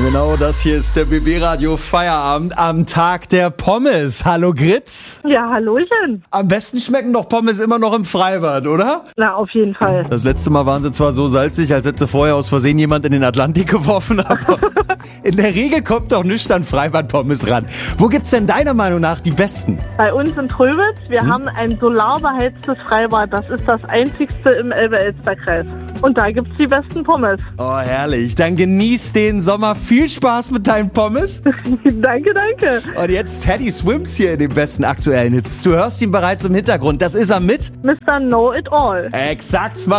Genau, das hier ist der BB-Radio Feierabend am Tag der Pommes. Hallo Gritz. Ja, hallöchen. Am besten schmecken doch Pommes immer noch im Freibad, oder? Na, auf jeden Fall. Das letzte Mal waren sie zwar so salzig, als hätte vorher aus Versehen jemand in den Atlantik geworfen, aber in der Regel kommt doch nichts an Freibad-Pommes ran. Wo gibt's denn deiner Meinung nach die besten? Bei uns in Tröbitz, wir haben ein solarbeheiztes Freibad. Das ist das einzigste im Elbe-Elster-Kreis. Und da gibt's die besten Pommes. Oh, herrlich. Dann genieß den Sommer. Viel Spaß mit deinen Pommes. Danke, danke. Und jetzt Teddy Swims hier in dem besten aktuellen Hits. Du hörst ihn bereits im Hintergrund. Das ist er mit Mr. Know It All. Exakt.